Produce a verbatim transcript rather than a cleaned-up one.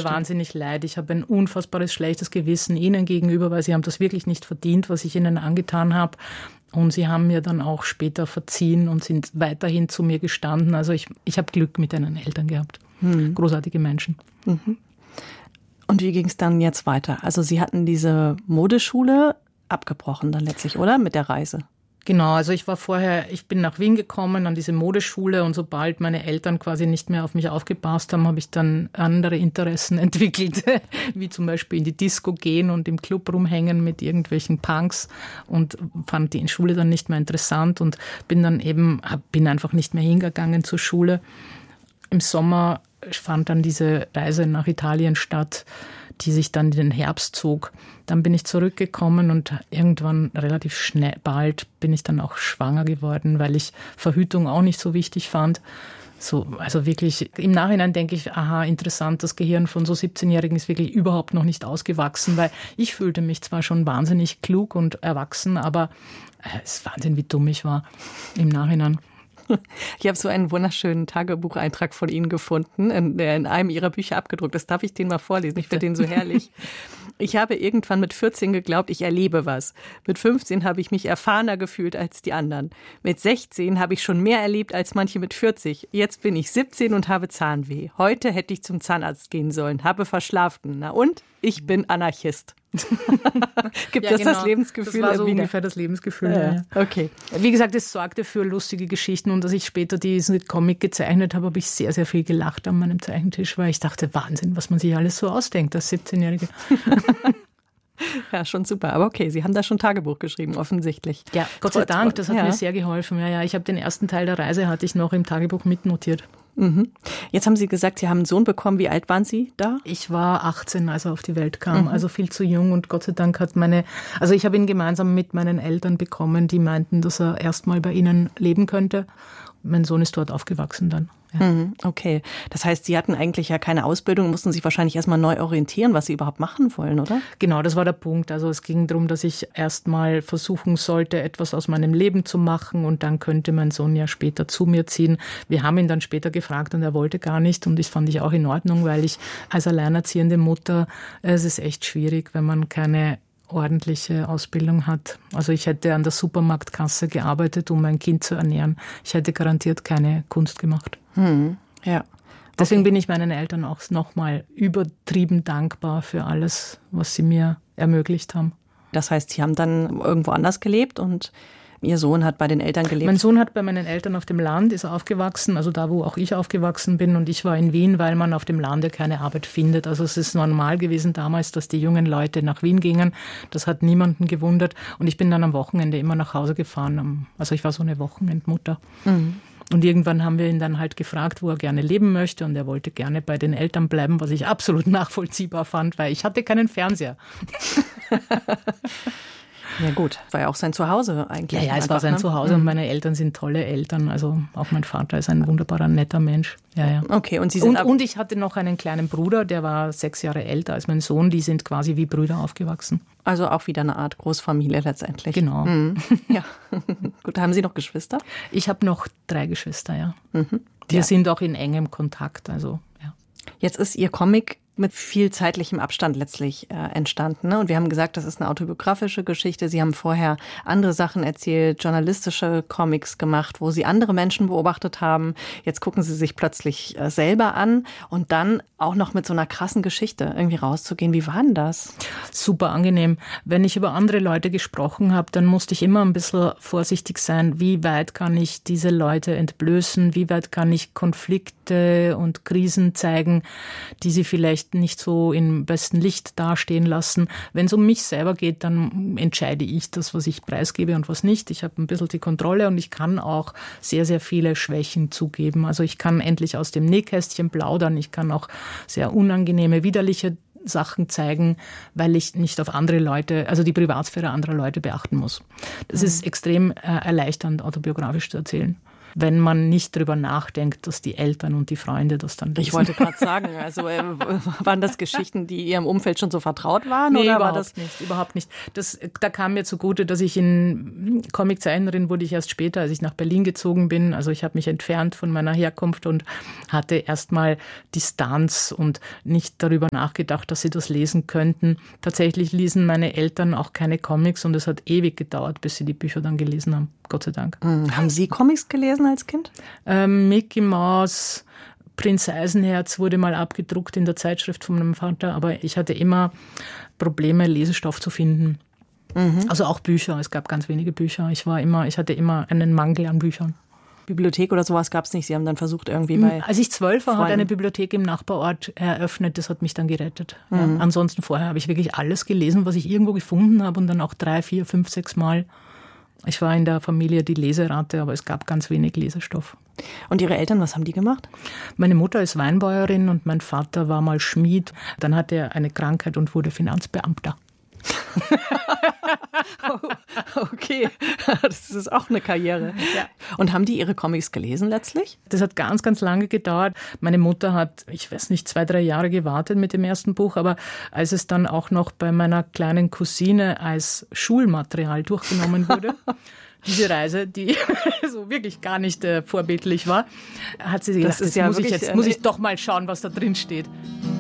mir wahnsinnig leid. Ich habe ein unfassbares schlechtes Gewissen ihnen gegenüber, weil sie haben das wirklich nicht verdient, was ich ihnen angetan habe. Und sie haben mir dann auch später verziehen und sind weiterhin zu mir gestanden. Also ich, ich habe Glück mit ihren Eltern gehabt. Hm. Großartige Menschen. Mhm. Und wie ging es dann jetzt weiter? Also Sie hatten diese Modeschule abgebrochen dann letztlich, oder? Mit der Reise? Genau, also ich war vorher, ich bin nach Wien gekommen an diese Modeschule und sobald meine Eltern quasi nicht mehr auf mich aufgepasst haben, habe ich dann andere Interessen entwickelt, wie zum Beispiel in die Disco gehen und im Club rumhängen mit irgendwelchen Punks und fand die Schule dann nicht mehr interessant und bin dann eben, bin einfach nicht mehr hingegangen zur Schule. Im Sommer fand dann diese Reise nach Italien statt, die sich dann in den Herbst zog. Dann bin ich zurückgekommen und irgendwann relativ schnell, bald bin ich dann auch schwanger geworden, weil ich Verhütung auch nicht so wichtig fand. So, also wirklich, im Nachhinein denke ich, aha, interessant, das Gehirn von so siebzehnjährigen ist wirklich überhaupt noch nicht ausgewachsen, weil ich fühlte mich zwar schon wahnsinnig klug und erwachsen, aber es ist Wahnsinn, wie dumm ich war im Nachhinein. Ich habe so einen wunderschönen Tagebucheintrag von Ihnen gefunden, der in einem Ihrer Bücher abgedruckt ist. Darf ich den mal vorlesen? Ich finde den so herrlich. Ich habe irgendwann mit vierzehn geglaubt, ich erlebe was. Mit fünfzehn habe ich mich erfahrener gefühlt als die anderen. Mit sechzehn habe ich schon mehr erlebt als manche mit vierzig. Jetzt bin ich siebzehn und habe Zahnweh. Heute hätte ich zum Zahnarzt gehen sollen, habe verschlafen. Na und? Ich bin Anarchist. Gibt ja, das genau. das Lebensgefühl? Das war so wieder? ungefähr das Lebensgefühl. Ja, ja. Okay. Wie gesagt, es sorgte für lustige Geschichten und dass ich später diesen Comic gezeichnet habe, habe ich sehr, sehr viel gelacht an meinem Zeichentisch, weil ich dachte, Wahnsinn, was man sich alles so ausdenkt als siebzehnjährige. Ja, schon super. Aber okay, Sie haben da schon Tagebuch geschrieben, offensichtlich. Ja, Gott sei Dank, das hat ja. mir sehr geholfen. Ja, ja, ich habe den ersten Teil der Reise hatte ich noch im Tagebuch mitnotiert. Mhm. Jetzt haben Sie gesagt, Sie haben einen Sohn bekommen. Wie alt waren Sie da? Ich war achtzehn, als er auf die Welt kam, mhm. also viel zu jung. Und Gott sei Dank hat meine, also ich habe ihn gemeinsam mit meinen Eltern bekommen, die meinten, dass er erstmal bei ihnen leben könnte. Mein Sohn ist dort aufgewachsen dann. Ja. Mhm, okay. Das heißt, Sie hatten eigentlich ja keine Ausbildung, mussten sich wahrscheinlich erstmal neu orientieren, was Sie überhaupt machen wollen, oder? Genau, das war der Punkt. Also es ging darum, dass ich erstmal versuchen sollte, etwas aus meinem Leben zu machen und dann könnte mein Sohn ja später zu mir ziehen. Wir haben ihn dann später gefragt und er wollte gar nicht und das fand ich auch in Ordnung, weil ich als alleinerziehende Mutter, es ist echt schwierig, wenn man keine ordentliche Ausbildung hat. Also ich hätte an der Supermarktkasse gearbeitet, um mein Kind zu ernähren. Ich hätte garantiert keine Kunst gemacht. Hm, ja. Deswegen okay. bin ich meinen Eltern auch nochmal übertrieben dankbar für alles, was sie mir ermöglicht haben. Das heißt, Sie haben dann irgendwo anders gelebt und Ihr Sohn hat bei den Eltern gelebt? Mein Sohn hat bei meinen Eltern auf dem Land, ist aufgewachsen, also da, wo auch ich aufgewachsen bin. Und ich war in Wien, weil man auf dem Lande keine Arbeit findet. Also es ist normal gewesen damals, dass die jungen Leute nach Wien gingen. Das hat niemanden gewundert. Und ich bin dann am Wochenende immer nach Hause gefahren. Also ich war so eine Wochenendmutter. Mhm. Und irgendwann haben wir ihn dann halt gefragt, wo er gerne leben möchte. Und er wollte gerne bei den Eltern bleiben, was ich absolut nachvollziehbar fand, weil ich hatte keinen Fernseher. Ja gut, war ja auch sein Zuhause eigentlich. Ja, ja, es war sein Zuhause und meine Eltern sind tolle Eltern. Also auch mein Vater ist ein wunderbarer, netter Mensch. Ja, ja. Okay, und Sie sind und, und ich hatte noch einen kleinen Bruder, der war sechs Jahre älter als mein Sohn. Die sind quasi wie Brüder aufgewachsen. Also auch wieder eine Art Großfamilie letztendlich. Genau. Mhm. Ja. Gut, haben Sie noch Geschwister? Ich habe noch drei Geschwister, ja. Mhm. Wir ja. sind auch in engem Kontakt, also ja. Jetzt ist Ihr Comic mit viel zeitlichem Abstand letztlich äh, entstanden. Ne? Und wir haben gesagt, das ist eine autobiografische Geschichte. Sie haben vorher andere Sachen erzählt, journalistische Comics gemacht, wo Sie andere Menschen beobachtet haben. Jetzt gucken Sie sich plötzlich äh, selber an und dann auch noch mit so einer krassen Geschichte irgendwie rauszugehen. Wie war denn das? Super angenehm. Wenn ich über andere Leute gesprochen habe, dann musste ich immer ein bisschen vorsichtig sein. Wie weit kann ich diese Leute entblößen? Wie weit kann ich Konflikte und Krisen zeigen, die sie vielleicht nicht so im besten Licht dastehen lassen. Wenn es um mich selber geht, dann entscheide ich das, was ich preisgebe und was nicht. Ich habe ein bisschen die Kontrolle und ich kann auch sehr, sehr viele Schwächen zugeben. Also ich kann endlich aus dem Nähkästchen plaudern. Ich kann auch sehr unangenehme, widerliche Sachen zeigen, weil ich nicht auf andere Leute, also die Privatsphäre anderer Leute beachten muss. Das mhm. ist extrem äh, erleichternd, autobiografisch zu erzählen. wenn man nicht drüber nachdenkt, dass die Eltern und die Freunde das dann lesen. Ich wollte gerade sagen, also äh, waren das Geschichten, die Ihrem Umfeld schon so vertraut waren? Nee, oder überhaupt war das nicht, überhaupt nicht. Das, da kam mir zugute, dass ich in Comiczeichnerin wurde ich erst später, als ich nach Berlin gezogen bin. Also ich habe mich entfernt von meiner Herkunft und hatte erstmal Distanz und nicht darüber nachgedacht, dass sie das lesen könnten. Tatsächlich ließen meine Eltern auch keine Comics und es hat ewig gedauert, bis sie die Bücher dann gelesen haben. Gott sei Dank. Hm. Haben Sie Comics gelesen als Kind? Ähm, Mickey Mouse, Prinz Eisenherz wurde mal abgedruckt in der Zeitschrift von meinem Vater, aber ich hatte immer Probleme, Lesestoff zu finden. Mhm. Also auch Bücher, es gab ganz wenige Bücher. Ich war immer, ich hatte immer einen Mangel an Büchern. Bibliothek oder sowas gab es nicht. Sie haben dann versucht irgendwie bei Als ich zwölf war, Freunden. hat eine Bibliothek im Nachbarort eröffnet. Das hat mich dann gerettet. Mhm. Ja. Ansonsten vorher habe ich wirklich alles gelesen, was ich irgendwo gefunden habe und dann auch drei, vier, fünf, sechs Mal. Ich war in der Familie die Leserate, aber es gab ganz wenig Lesestoff. Und Ihre Eltern, was haben die gemacht? Meine Mutter ist Weinbäuerin und mein Vater war mal Schmied. Dann hatte er eine Krankheit und wurde Finanzbeamter. Okay, das ist auch eine Karriere. Ja. Und haben die Ihre Comics gelesen letztlich? Das hat ganz, ganz lange gedauert. Meine Mutter hat, ich weiß nicht, zwei, drei Jahre gewartet mit dem ersten Buch, aber als es dann auch noch bei meiner kleinen Cousine als Schulmaterial durchgenommen wurde, diese Reise, die so wirklich gar nicht äh, vorbildlich war, hat sie gedacht, das ist jetzt, ja muss, ich wirklich jetzt muss ich doch mal schauen, was da drin steht.